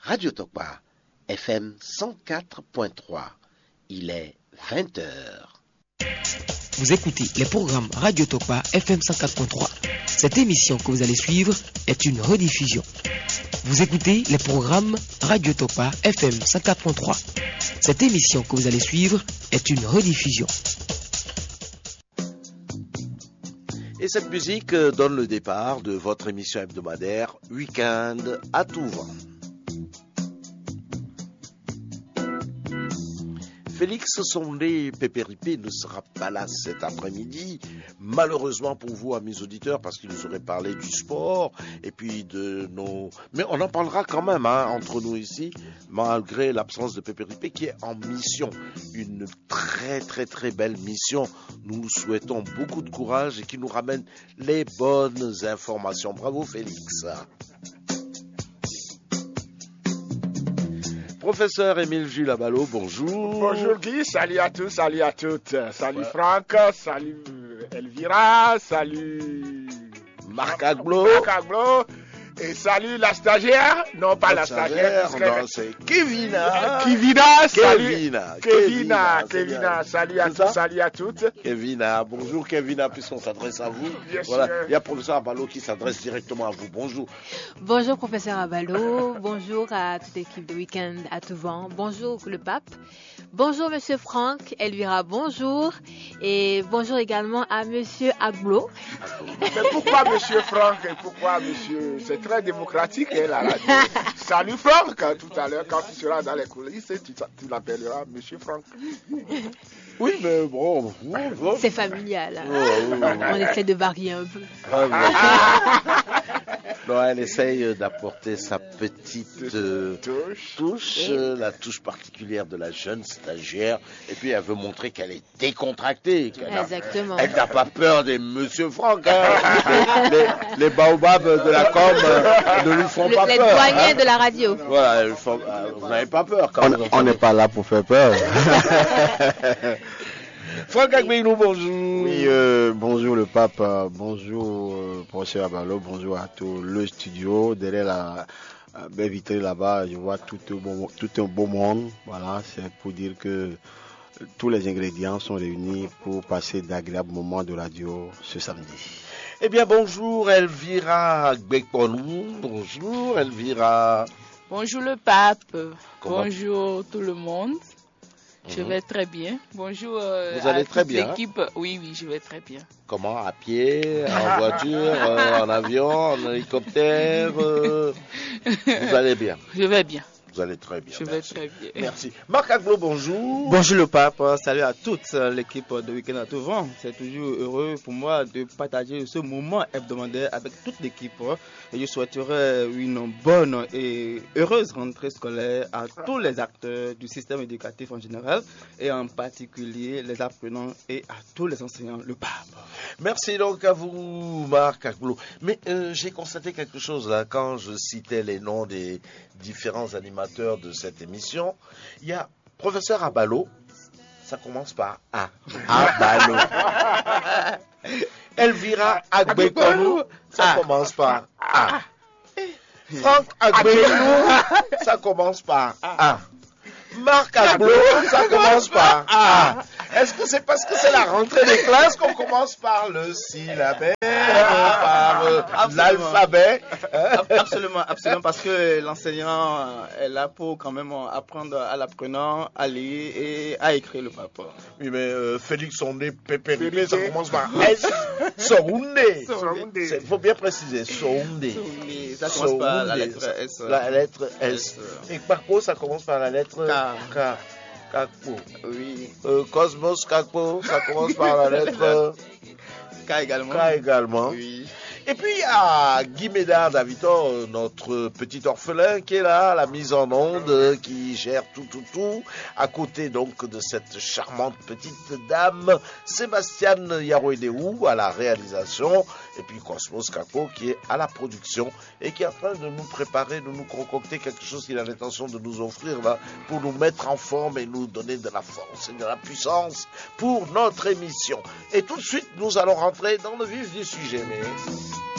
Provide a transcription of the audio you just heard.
Radio Tokpa, FM 104.3. Il est 20h. Vous écoutez les programmes Radio Tokpa FM 104.3. Cette émission que vous allez suivre est une rediffusion. Vous écoutez les programmes Radio Tokpa FM 104.3. Cette émission que vous allez suivre est une rediffusion. Et cette musique donne le départ de votre émission hebdomadaire Week-end à tout vent. Félix Sondé Pépéripé ne sera pas là cet après-midi, malheureusement pour vous, amis auditeurs, parce qu'il nous aurait parlé du sport et puis de nos... Mais on en parlera quand même entre nous ici, malgré l'absence de Pépéripé qui est en mission. Une très très très belle mission. Nous nous souhaitons beaucoup de courage et qui nous ramène les bonnes informations. Bravo Félix. Professeur Émile Jules Abalo, bonjour. Bonjour Guy, salut à tous, salut à toutes. Salut Franck, salut Elvira, salut Marc Agbo. Et salut la stagiaire, non pas la stagiaire, non, c'est Kevina. Kevina, salut à tous, salut à toutes. Kevina, bonjour Kevina, puisqu'on s'adresse à vous. Voilà, il y a professeur Abalo qui s'adresse directement à vous. Bonjour. Bonjour professeur Abalo, bonjour à toute l'équipe de Week-end à tout vent, bonjour le pape, bonjour monsieur Franck, Elvira, bonjour, et bonjour également à monsieur Agbo. Mais pourquoi monsieur Franck et pourquoi monsieur... C'est très démocratique la radio. Salut Franck, tout à l'heure quand tu seras dans les coulisses, tu l'appelleras monsieur Franck. Oui, mais bon. C'est familial. On essaie de varier un peu. Non, elle essaye d'apporter sa petite touche, la touche particulière de la jeune stagiaire. Et puis elle veut montrer qu'elle est décontractée. Exactement. Elle n'a pas peur des monsieur Franck. Les baobabs de la com ne lui font pas peur. Les douaniers de la radio. Voilà, vous n'avez pas peur quand même. On n'est pas là pour faire peur. Franck Agbeilou, bonjour. Oui, bonjour le pape, bonjour professeur Abalo, bonjour à tout le studio. Derrière la belle vitrine là-bas, je vois tout un beau monde. Voilà, c'est pour dire que tous les ingrédients sont réunis pour passer d'agréables moments de radio ce samedi. Eh bien, bonjour Elvira Agbekonou. Bonjour Elvira. Bonjour le pape. Bonjour tout le monde. Je vais très bien. Bonjour vous allez à très toute bien, l'équipe. Oui, je vais très bien. Comment? À pied, en voiture, en avion, en hélicoptère vous allez bien? Je vais bien. Vous allez très bien. Je vais très bien. Merci. Marc Agbo, bonjour. Bonjour le pape, salut à toute l'équipe de Week-end à tout vent. C'est toujours heureux pour moi de partager ce moment hebdomadaire avec toute l'équipe. Et je souhaiterais une bonne et heureuse rentrée scolaire à tous les acteurs du système éducatif en général et en particulier les apprenants et à tous les enseignants, le pape. Merci donc à vous, Marc Agbo. Mais j'ai constaté quelque chose là quand je citais les noms des différents animateurs de cette émission. Il y a professeur Abalo, ça commence par A. Abalo. Elvira Agbekonou, ça commence par A. Franck Agbekonou, ça commence par A. Marc Agbo, ça commence par A. Est-ce que c'est parce que c'est la rentrée des classes qu'on commence par le syllabaire, par l'alphabet? Absolument, parce que l'enseignant est là pour quand même apprendre à l'apprenant à lire et à écrire le pape. Oui, mais Félix Sondé Pépéripé, ça commence par S. Soundé. Il faut bien préciser, Soundé. Ça commence par la lettre S. La lettre S. Et Kakpo, ça commence par la lettre K. Kakpo. Oui. Cosmos Kakpo, ça commence par la lettre K également. K également. Oui. Et puis il y a Guy Médard Daviton, notre petit orphelin qui est là, à la mise en onde, qui gère tout, à côté donc de cette charmante petite dame, Sébastien Yarouedéou à la réalisation, et puis Cosmos Kako qui est à la production et qui est en train de nous préparer, de nous concocter quelque chose qu'il a l'intention de nous offrir là, pour nous mettre en forme et nous donner de la force et de la puissance pour notre émission. Et tout de suite, nous allons rentrer dans le vif du sujet. Mais...